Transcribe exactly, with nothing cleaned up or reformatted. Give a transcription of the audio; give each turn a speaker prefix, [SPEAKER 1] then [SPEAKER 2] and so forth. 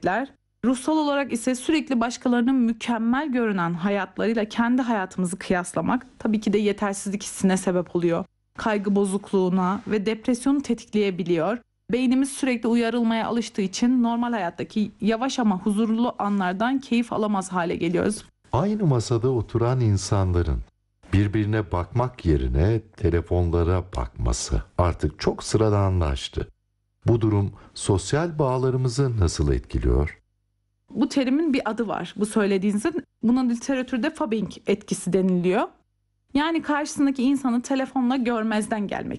[SPEAKER 1] hareketler. Ruhsal olarak ise sürekli başkalarının mükemmel görünen hayatlarıyla kendi hayatımızı kıyaslamak tabii ki de yetersizlik hissine sebep oluyor. Kaygı bozukluğuna ve depresyonu tetikleyebiliyor. Beynimiz sürekli uyarılmaya alıştığı için normal hayattaki yavaş ama huzurlu anlardan keyif alamaz hale geliyoruz.
[SPEAKER 2] Aynı masada oturan insanların birbirine bakmak yerine telefonlara bakması artık çok sıradanlaştı. Bu durum sosyal bağlarımızı nasıl etkiliyor?
[SPEAKER 1] Bu terimin bir adı var, bu söylediğinizin. Buna literatürde fobbing etkisi deniliyor. Yani karşısındaki insanı telefonla görmezden gelmek.